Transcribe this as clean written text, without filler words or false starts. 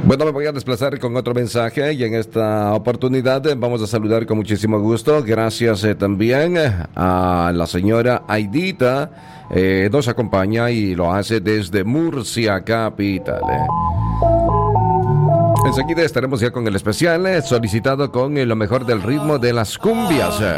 Bueno, me voy a desplazar con otro mensaje y en esta oportunidad vamos a saludar con muchísimo gusto. Gracias también a la señora Aidita. Nos acompaña y lo hace desde Murcia Capital. Enseguida estaremos ya con el especial solicitado con lo mejor del ritmo de las cumbias.